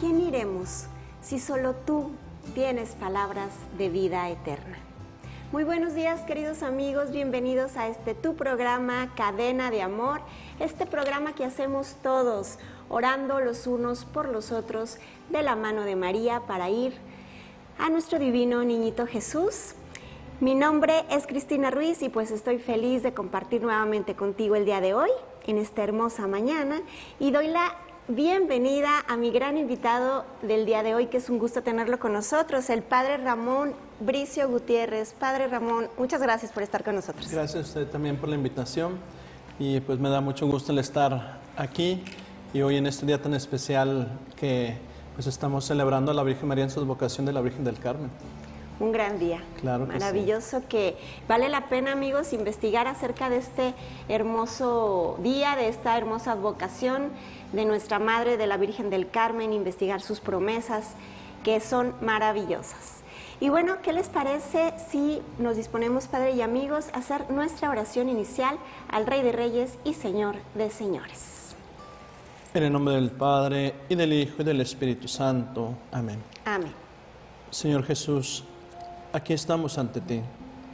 quién iremos si solo tú tienes palabras de vida eterna? Muy buenos días, queridos amigos, bienvenidos a tu programa Cadena de Amor, este programa que hacemos todos, orando los unos por los otros, de la mano de María para ir a nuestro divino niñito Jesús. Mi nombre es Cristina Ruiz y pues estoy feliz de compartir nuevamente contigo el día de hoy, en esta hermosa mañana, y doy la bienvenida a mi gran invitado del día de hoy, que es un gusto tenerlo con nosotros, el Padre Ramón Bricio Gutiérrez. Padre Ramón, muchas gracias por estar con nosotros. Gracias a usted también por la invitación y pues me da mucho gusto el estar aquí y hoy en este día tan especial que pues estamos celebrando a la Virgen María en su advocación de la Virgen del Carmen. Un gran día, claro que maravilloso, sí. Que vale la pena, amigos, investigar acerca de este hermoso día, de esta hermosa advocación de nuestra Madre de la Virgen del Carmen, investigar sus promesas que son maravillosas. Y bueno, ¿qué les parece si nos disponemos, Padre y amigos, a hacer nuestra oración inicial al Rey de Reyes y Señor de Señores? En el nombre del Padre, y del Hijo, y del Espíritu Santo. Amén. Amén. Señor Jesús, aquí estamos ante ti.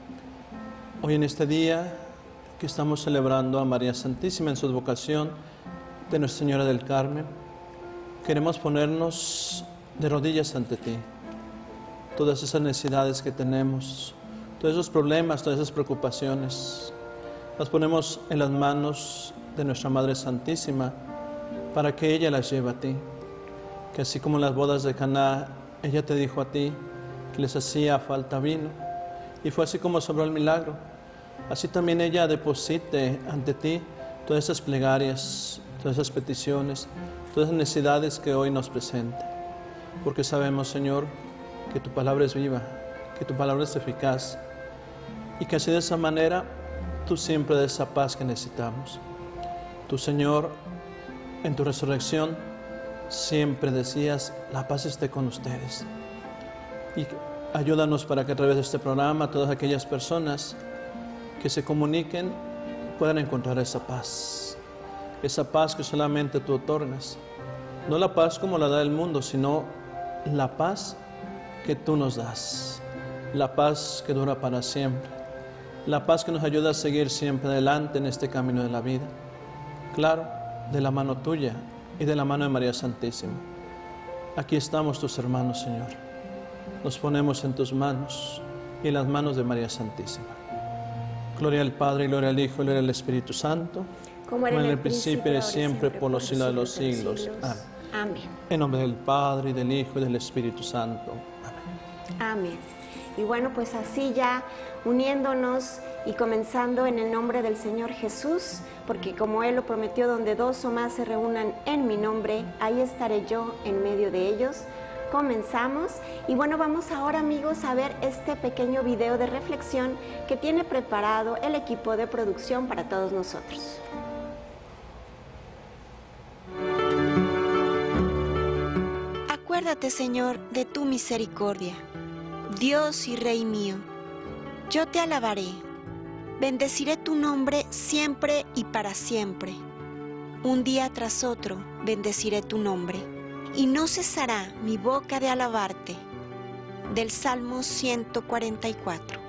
Hoy en este día que estamos celebrando a María Santísima en su advocación de Nuestra Señora del Carmen, queremos ponernos de rodillas ante ti. Todas esas necesidades que tenemos, todos esos problemas, todas esas preocupaciones, las ponemos en las manos de nuestra Madre Santísima para que ella las lleve a ti. Que así como en las bodas de Caná, ella te dijo a ti que les hacía falta vino, y fue así como sobró el milagro. Así también ella deposite ante ti todas esas plegarias, todas esas peticiones, todas esas necesidades que hoy nos presenta. Porque sabemos, Señor, que tu palabra es viva, que tu palabra es eficaz, y que así de esa manera tú siempre des esa paz que necesitamos. Tú, Señor, en tu resurrección siempre decías, la paz esté con ustedes. Y ayúdanos para que a través de este programa todas aquellas personas que se comuniquen puedan encontrar esa paz que solamente tú otorgas. No la paz como la da el mundo, sino la paz que tú nos das, la paz que dura para siempre, la paz que nos ayuda a seguir siempre adelante en este camino de la vida. Claro, de la mano tuya y de la mano de María Santísima. Aquí estamos tus hermanos, Señor. Nos ponemos en tus manos y en las manos de María Santísima. Gloria al Padre, y gloria al Hijo, y gloria al Espíritu Santo, como en el principio y siempre, por los siglos de los siglos. Amén. Amén. En nombre del Padre, y del Hijo, y del Espíritu Santo. Amén. Amén. Y bueno, pues así ya uniéndonos y comenzando en el nombre del Señor Jesús, porque como Él lo prometió, donde dos o más se reúnan en mi nombre, ahí estaré yo en medio de ellos. Comenzamos y bueno, vamos ahora, amigos, a ver este pequeño video de reflexión que tiene preparado el equipo de producción para todos nosotros. Acuérdate, Señor, de tu misericordia, Dios y Rey mío. Yo te alabaré, bendeciré tu nombre siempre y para siempre. Un día tras otro bendeciré tu nombre, y no cesará mi boca de alabarte. Del Salmo 144.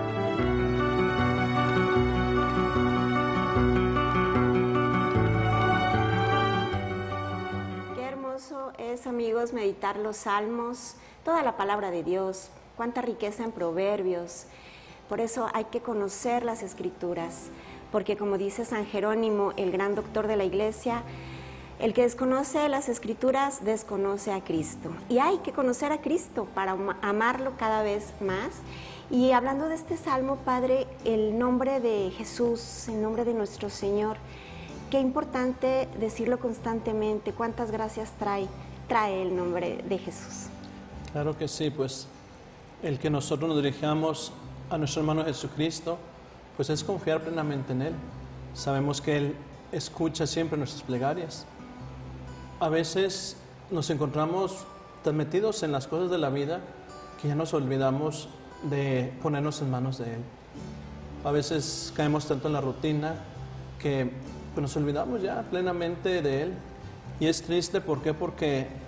Qué hermoso es, amigos, meditar los salmos, toda la palabra de Dios, cuánta riqueza en proverbios. Por eso hay que conocer las Escrituras, porque como dice San Jerónimo, el gran doctor de la Iglesia, el que desconoce las Escrituras desconoce a Cristo. Y hay que conocer a Cristo para amarlo cada vez más. Y hablando de este salmo, Padre, el nombre de Jesús, el nombre de nuestro Señor, qué importante decirlo constantemente. Cuántas gracias trae el nombre de Jesús. Claro que sí, pues el que nosotros nos dirijamos a nuestro hermano Jesucristo, pues es confiar plenamente en Él. Sabemos que Él escucha siempre nuestras plegarias. A veces nos encontramos tan metidos en las cosas de la vida que ya nos olvidamos de ponernos en manos de Él. A veces caemos tanto en la rutina que pues, nos olvidamos ya plenamente de Él. Y es triste, ¿por qué? Porque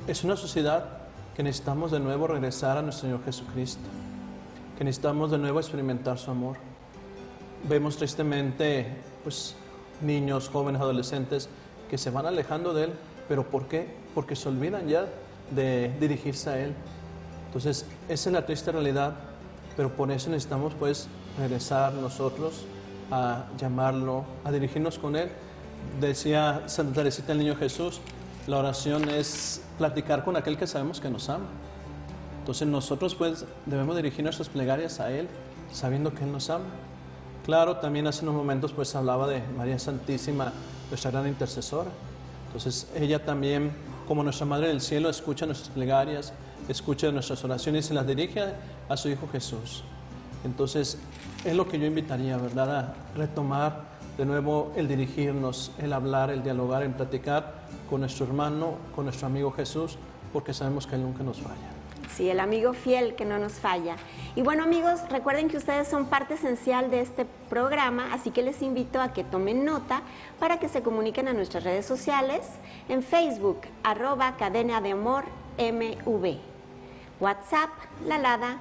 es una sociedad que necesitamos de nuevo regresar a nuestro Señor Jesucristo, que necesitamos de nuevo experimentar su amor. Vemos tristemente pues, niños, jóvenes, adolescentes que se van alejando de Él. ¿Pero por qué? Porque se olvidan ya de dirigirse a Él. Entonces, esa es la triste realidad, pero por eso necesitamos pues regresar nosotros a llamarlo, a dirigirnos con Él. Decía Santa Teresita del Niño Jesús, la oración es platicar con aquel que sabemos que nos ama. Entonces nosotros pues debemos dirigir nuestras plegarias a Él, sabiendo que Él nos ama. Claro, también hace unos momentos pues hablaba de María Santísima, nuestra gran intercesora. Entonces ella también, como nuestra Madre del Cielo, escucha nuestras plegarias, escucha nuestras oraciones y las dirige a su Hijo Jesús. Entonces es lo que yo invitaría, ¿verdad?, a retomar de nuevo el dirigirnos, el hablar, el dialogar, el platicar con nuestro hermano, con nuestro amigo Jesús, porque sabemos que Él nunca nos falla. Sí, el amigo fiel que no nos falla. Y bueno, amigos, recuerden que ustedes son parte esencial de este programa, así que les invito a que tomen nota para que se comuniquen a nuestras redes sociales, en Facebook, @Cadena de Amor MV, WhatsApp, Lalada,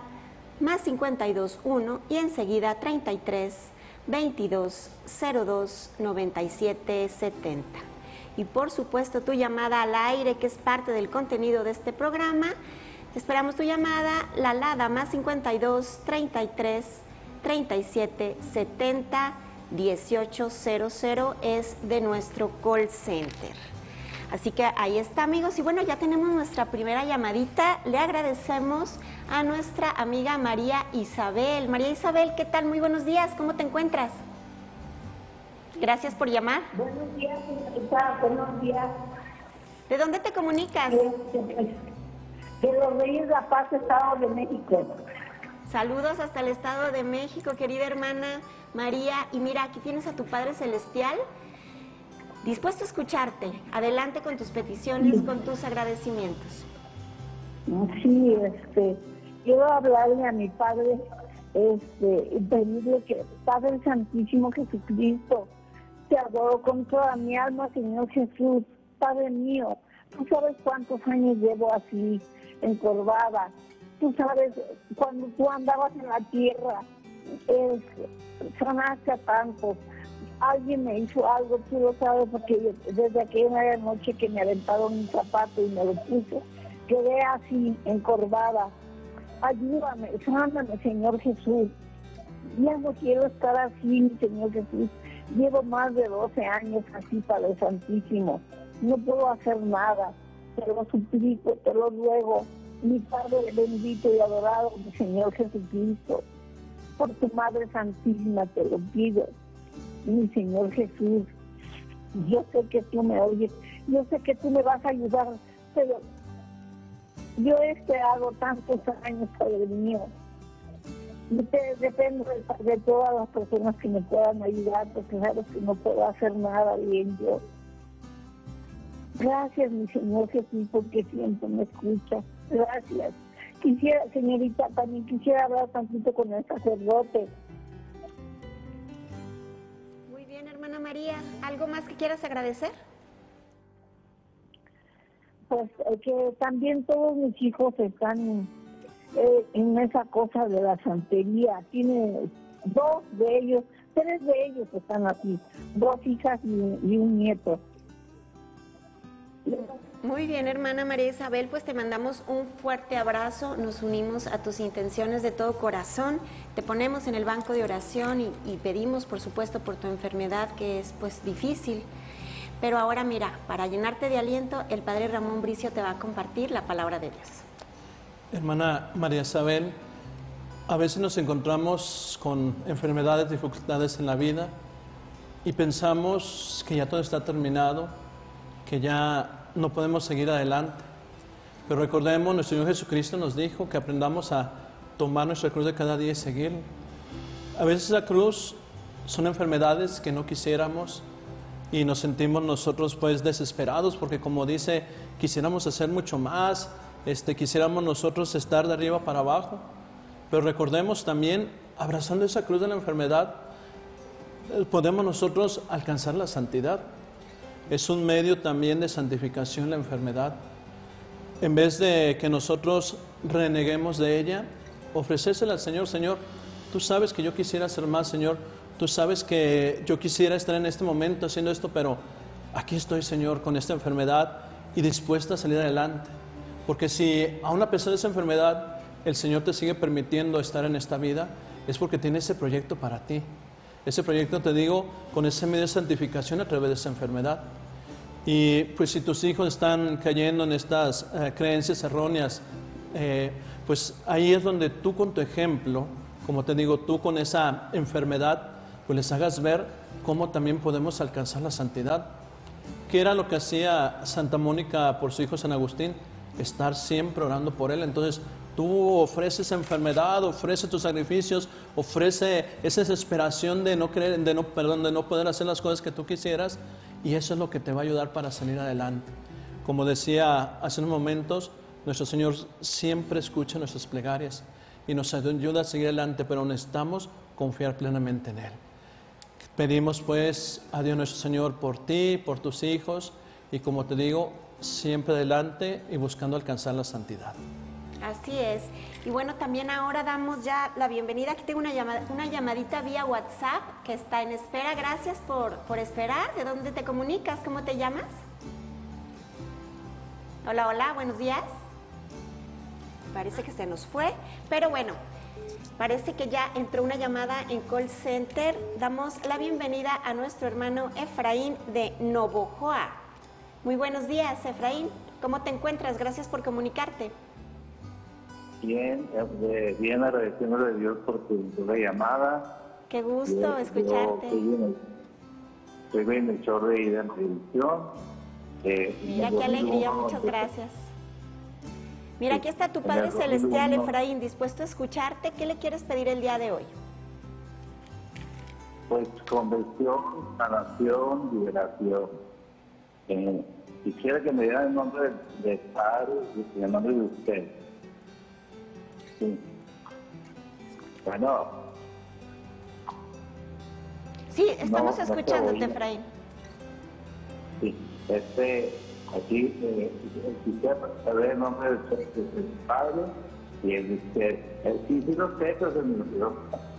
+52 1 y enseguida 33 22 02 97 70. Y por supuesto tu llamada al aire, que es parte del contenido de este programa. Esperamos tu llamada, Lalada, +52 33 37 70 1800 es de nuestro call center. Así que ahí está, amigos. Y bueno, ya tenemos nuestra primera llamadita. Le agradecemos a nuestra amiga María Isabel. María Isabel, ¿qué tal? Muy buenos días. ¿Cómo te encuentras? Gracias por llamar. Buenos días, señorita. Buenos días. ¿De dónde te comunicas? De los Reyes de la Paz, Estado de México. Saludos hasta el Estado de México, querida hermana María. Y mira, aquí tienes a tu Padre Celestial dispuesto a escucharte. Adelante con tus peticiones, con tus agradecimientos. Sí, quiero hablarle a mi Padre, y pedirle que, Padre Santísimo Jesucristo, te adoro con toda mi alma, Señor Jesús. Padre mío, tú sabes cuántos años llevo así, encorvada. Tú sabes, cuando tú andabas en la tierra, sanaste a tantos. Alguien me hizo algo, tú lo sabes, porque desde aquella noche que me aventaron un zapato y me lo puse, quedé así, encorvada. Ayúdame, sáname, Señor Jesús. Ya no quiero estar así, mi Señor Jesús. Llevo más de 12 años así, Padre Santísimo. No puedo hacer nada. Te lo suplico, te lo ruego, mi Padre bendito y adorado, mi Señor Jesucristo. Por tu Madre Santísima te lo pido. Mi Señor Jesús, yo sé que tú me oyes, yo sé que tú me vas a ayudar, pero yo hago tantos años, Padre mío. Dependo de todas las personas que me puedan ayudar, porque sabes que no puedo hacer nada bien yo. Gracias, mi Señor Jesús, porque siempre me escucha. Gracias. Señorita, también quisiera hablar tantito con el sacerdote. Hermana María, ¿algo más que quieras agradecer? Pues que también todos mis hijos están en esa cosa de la santería. Tiene 3 de ellos están aquí, 2 hijas y un nieto. Muy bien, hermana María Isabel, pues te mandamos un fuerte abrazo, nos unimos a tus intenciones de todo corazón, te ponemos en el banco de oración y pedimos, por supuesto, por tu enfermedad, que es pues difícil. Pero ahora mira, para llenarte de aliento, el Padre Ramón Bricio te va a compartir la palabra de Dios. Hermana María Isabel, a veces nos encontramos con enfermedades, dificultades en la vida y pensamos que ya todo está terminado, que ya no podemos seguir adelante. Pero recordemos, nuestro Señor Jesucristo nos dijo que aprendamos a tomar nuestra cruz de cada día y seguirlo. A veces la cruz son enfermedades que no quisiéramos y nos sentimos nosotros pues desesperados porque, como dice, quisiéramos hacer mucho más, quisiéramos nosotros estar de arriba para abajo. Pero recordemos también, abrazando esa cruz de la enfermedad, podemos nosotros alcanzar la santidad. Es un medio también de santificación la enfermedad. en vez de que nosotros reneguemos de ella, ofrecérsela al Señor. Señor, tú sabes que yo quisiera hacer más, Señor. Tú sabes que yo quisiera estar en este momento haciendo esto, pero aquí estoy, Señor, con esta enfermedad y dispuesta a salir adelante. Porque si aún a pesar de esa enfermedad, el Señor te sigue permitiendo estar en esta vida, es porque tiene ese proyecto para ti. Ese proyecto, te digo, con ese medio de santificación a través de esa enfermedad. Y pues si tus hijos están cayendo en estas creencias erróneas, pues ahí es donde tú con tu ejemplo, como te digo, tú con esa enfermedad, pues les hagas ver cómo también podemos alcanzar la santidad. ¿Qué era lo que hacía Santa Mónica por su hijo San Agustín? Estar siempre orando por él. Entonces tú ofreces enfermedad, ofrece tus sacrificios, ofrece esa desesperación de no poder hacer las cosas que tú quisieras, y eso es lo que te va a ayudar para salir adelante. Como decía hace unos momentos, nuestro Señor siempre escucha nuestras plegarias y nos ayuda a seguir adelante, pero necesitamos confiar plenamente en Él. Pedimos pues a Dios nuestro Señor por ti, por tus hijos, y como te digo, siempre adelante y buscando alcanzar la santidad. Así es. Y bueno, también ahora damos ya la bienvenida. Aquí tengo una llamadita vía WhatsApp que está en espera. Gracias por esperar. ¿De dónde te comunicas? ¿Cómo te llamas? Hola, hola, buenos días. Parece que se nos fue, pero bueno, parece que ya entró una llamada en call center. Damos la bienvenida a nuestro hermano Efraín de Novojoa. Muy buenos días, Efraín. ¿Cómo te encuentras? Gracias por comunicarte. Bien, bien agradeciéndole a Dios por tu llamada. Qué gusto escucharte. Estoy en el show de Ida en televisión. Mira qué alegría, muchas gracias. Mira, aquí está tu Padre Celestial, Efraín, dispuesto a escucharte. ¿Qué le quieres pedir el día de hoy? Pues conversión, sanación, liberación. Quisiera que me dieran el nombre del Padre y el nombre de usted. Sí. Bueno. Sí, estamos escuchándote, Efraín. Sí, aquí quisiera saber el nombre del Padre y el de usted. Sí, lo sé, pero se me olvidó.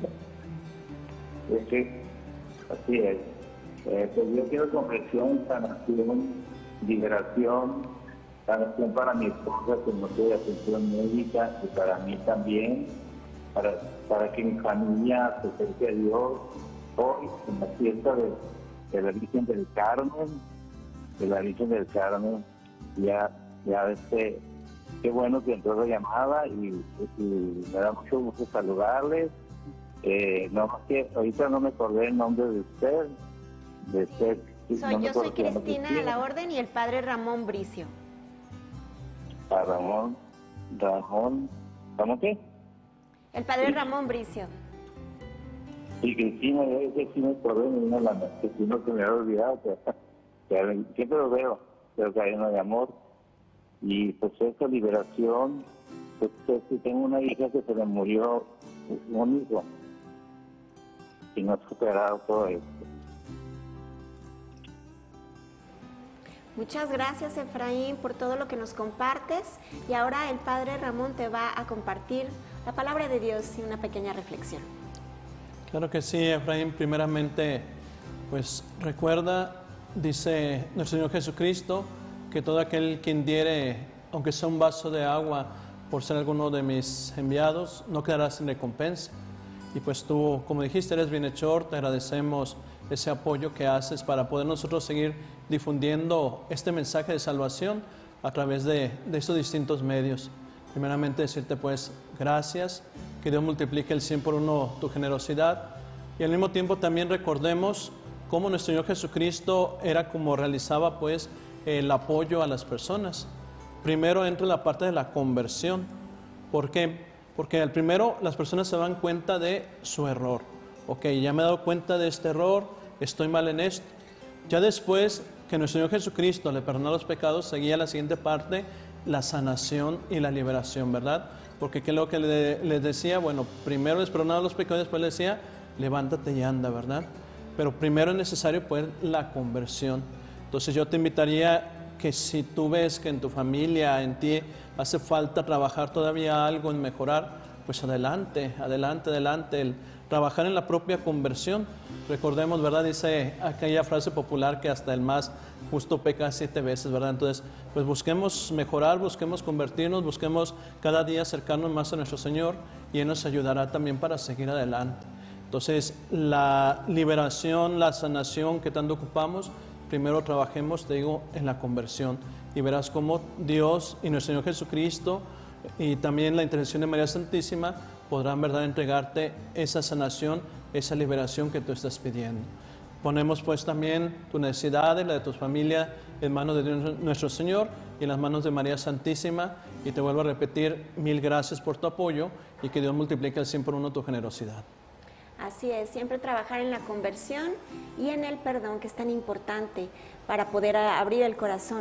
Es que, así es. Pues yo quiero conversión, sanación, liberación, sanación para mi esposa que no tiene atención médica y para mí también, para que mi familia se acerque a Dios hoy en la fiesta de la Virgen del Carmen, ya qué bueno que entró la llamada y me da mucho gusto saludarles. No más que ahorita no me acordé el nombre de usted. Yo soy Cristina a la orden y el padre Ramón Bricio. Ramón qué? El padre Ramón Bricio. Y Cristina, yo que sí me acordé, que si no se me había olvidado, que siempre lo veo, pero que hay uno de amor. Y pues esa liberación, pues tengo una hija que se le murió un hijo y no ha superado todo esto. Muchas gracias, Efraín, por todo lo que nos compartes. Y ahora el padre Ramón te va a compartir la palabra de Dios y una pequeña reflexión. Claro que sí, Efraín. Primeramente, pues recuerda, dice nuestro Señor Jesucristo, que todo aquel quien diere, aunque sea un vaso de agua, por ser alguno de mis enviados, no quedará sin recompensa. Y pues tú, como dijiste, eres bienhechor, te agradecemos ese apoyo que haces para poder nosotros seguir difundiendo este mensaje de salvación a través de estos distintos medios. Primeramente decirte pues gracias, que Dios multiplique el 100 por 1 tu generosidad, y al mismo tiempo también recordemos cómo nuestro Señor Jesucristo era como realizaba pues el apoyo a las personas. Primero entra la parte de la conversión. ¿Por qué? Porque al primero las personas se dan cuenta de su error. Ok, ya me he dado cuenta de este error, estoy mal en esto. Ya después que nuestro Señor Jesucristo le perdonó los pecados, seguía la siguiente parte, la sanación y la liberación, ¿verdad? Porque ¿qué es lo que les decía? Bueno, primero les perdonaba los pecados, después les decía, levántate y anda, ¿verdad? Pero primero es necesario pues la conversión. Entonces yo te invitaría que si tú ves que en tu familia, en ti, hace falta trabajar todavía algo en mejorar, pues adelante, adelante, adelante. El trabajar en la propia conversión. Recordemos, ¿verdad? Dice aquella frase popular que hasta el más justo peca 7 veces, ¿verdad? Entonces, pues busquemos mejorar, busquemos convertirnos, busquemos cada día acercarnos más a nuestro Señor y Él nos ayudará también para seguir adelante. Entonces, la liberación, la sanación que tanto ocupamos, primero trabajemos, te digo, en la conversión y verás cómo Dios y nuestro Señor Jesucristo y también la intercesión de María Santísima podrán, ¿verdad?, entregarte esa sanación, esa liberación que tú estás pidiendo. Ponemos pues también tu necesidad y la de tu familia en manos de Dios, nuestro Señor, y en las manos de María Santísima, y te vuelvo a repetir, 1000 gracias por tu apoyo y que Dios multiplique al 100 por 1 tu generosidad. Así es, siempre trabajar en la conversión y en el perdón, que es tan importante para poder abrir el corazón